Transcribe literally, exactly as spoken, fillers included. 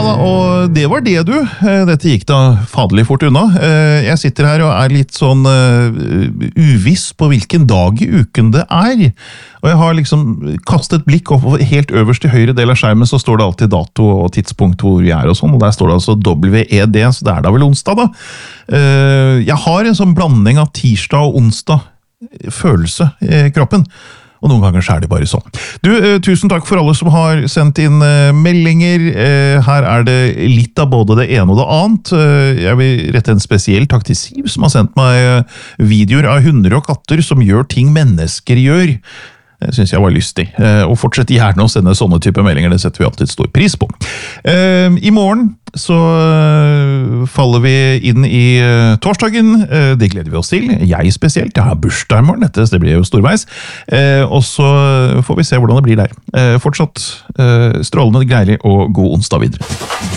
og det var det du. Dette gikk da fadelig fort unna. Jeg sitter her og er litt sånn uviss på hvilken dag i uken det er. Og jeg har liksom kastet blikk opp helt øverst i høyre del av skjermen, så står det alltid dato og tidspunkt hvor vi er og sånn, og der står det altså W E D, så det er da vel onsdag da. Jeg har en sånn blanding av tirsdag og onsdag følelse i kroppen. Og noen ganger så er det bare sånn. Du, eh, tusen takk for alle som har sendt inn eh, meldinger. Eh, her er det litt av både det ene og det annet. Eh, jeg vil rette en spesiell takk til Siv, som har sendt meg eh, videoer av hunder og katter som gjør ting mennesker gjør. Det synes jeg var lystig. Eh, og fortsett gjerne å sende sånne type meldinger, det setter vi alltid stor pris på. Eh, I morgen så uh, faller vi inn i uh, torsdagen. Uh, det gleder vi oss til. Jeg spesielt. Jeg har bursdag i morgen, dette, så det blir jo storveis. Uh, og så får vi se hvordan det blir der. Uh, fortsatt uh, strålende, greilig og god onsdag videre.